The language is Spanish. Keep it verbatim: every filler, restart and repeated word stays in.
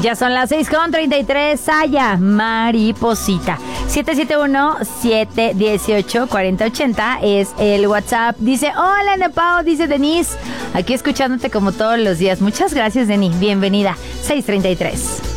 Ya son las seis con treinta y tres. Saya, mariposita. siete siete uno, siete uno ocho, cuatro cero ocho cero es el WhatsApp. Dice, hola, Nepao, dice Denise. Aquí escuchándote como todos los días. Muchas gracias, Denise. Bienvenida. seis treinta y tres.